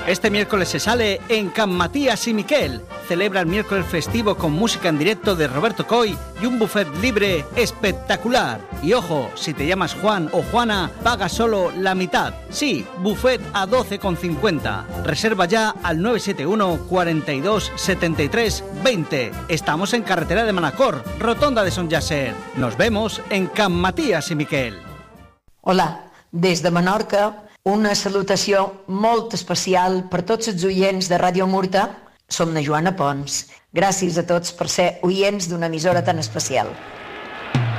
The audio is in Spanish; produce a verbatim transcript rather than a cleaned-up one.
Este miércoles se sale en Can Matías y Miquel. Celebra el miércoles festivo con música en directo de Roberto Coy y un buffet libre espectacular. Y ojo, si te llamas Juan o Juana, paga solo la mitad. Sí, buffet a doce con cincuenta. Reserva ya al nueve siete uno, cuarenta y dos, setenta y tres, veinte. Estamos en carretera de Manacor, rotonda de Son Yasser. Nos vemos en Can Matías y Miquel. Hola, des de Menorca, una salutació molt especial per tots els oients de Ràdio Murta. Som na Joana Pons. Gràcies a tots per ser oients d'una emissora tan especial.